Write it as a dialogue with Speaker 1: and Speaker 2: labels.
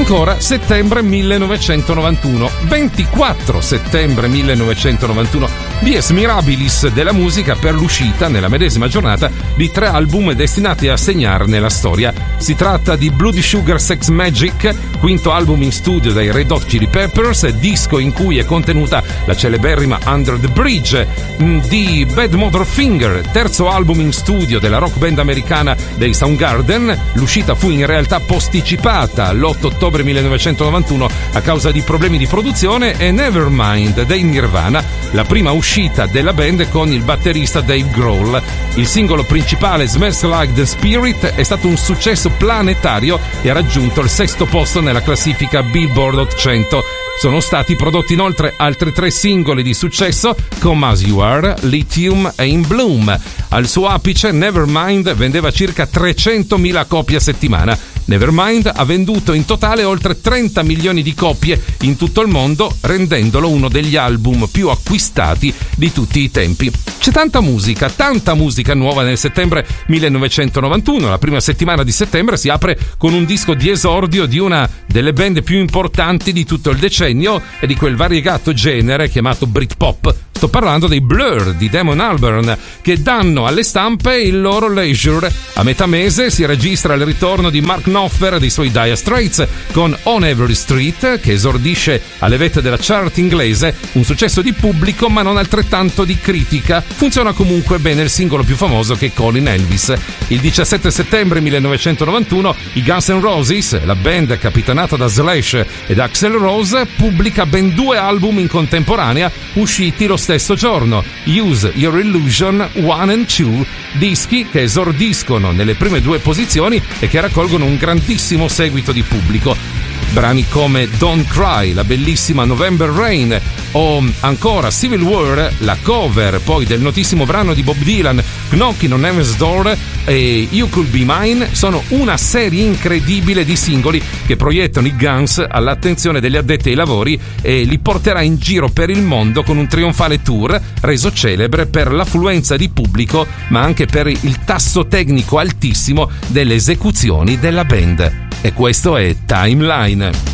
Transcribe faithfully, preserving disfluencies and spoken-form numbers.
Speaker 1: Ancora settembre millenovecentonovantuno, ventiquattro settembre millenovecentonovantuno, dies mirabilis della musica per l'uscita nella medesima giornata di tre album destinati a segnarne la storia. Si tratta di Bloody Sugar Sex Magic, quinto album in studio dai Red Hot Chili Peppers, disco in cui è contenuta la celeberrima Under the Bridge, di Bad Motorfinger, terzo album in studio della rock band americana dei Soundgarden. L'uscita fu in realtà posticipata all'otto ottobre millenovecentonovantuno a causa di problemi di produzione, e Nevermind dei Nirvana, la prima uscita della band con il batterista Dave Grohl. Il singolo principale, Smells Like the Spirit, è stato un successo planetario e ha raggiunto il sesto posto nella classifica Billboard ottocento. Sono stati prodotti inoltre altri tre singoli di successo, Come As You Are, Lithium e In Bloom. Al suo apice Nevermind vendeva circa trecentomila copie a settimana. Nevermind ha venduto in totale oltre trenta milioni di copie in tutto il mondo, rendendolo uno degli album più acquistati di tutti i tempi. C'è tanta musica, tanta musica nuova nel settembre millenovecentonovantuno. La prima settimana di settembre si apre con un disco di esordio di una delle band più importanti di tutto il decennio e di quel variegato genere chiamato Britpop. Sto parlando dei Blur di Damon Albarn, che danno alle stampe il loro Leisure. A metà mese si registra il ritorno di Mark Knopfler dei suoi Dire Straits con On Every Street, che esordisce alle vette della chart inglese, un successo di pubblico ma non altrettanto di critica. Funziona comunque bene il singolo più famoso, che è Calling Elvis. Il diciassette settembre millenovecentonovantuno i Guns N' Roses, la band capitanata da Slash ed Axl Rose, pubblica ben due album in contemporanea usciti lo stesso giorno, Use Your Illusion one and two, dischi che esordiscono nelle prime due posizioni e che raccolgono un grandissimo seguito di pubblico. Brani come Don't Cry, la bellissima November Rain, o ancora Civil War, la cover poi del notissimo brano di Bob Dylan Knocking on Heaven's Door, e You Could Be Mine, sono una serie incredibile di singoli che proiettano i Guns all'attenzione degli addetti ai lavori e li porterà in giro per il mondo con un trionfale tour reso celebre per l'affluenza di pubblico ma anche per il tasso tecnico altissimo delle esecuzioni della band. E questo è Timeline.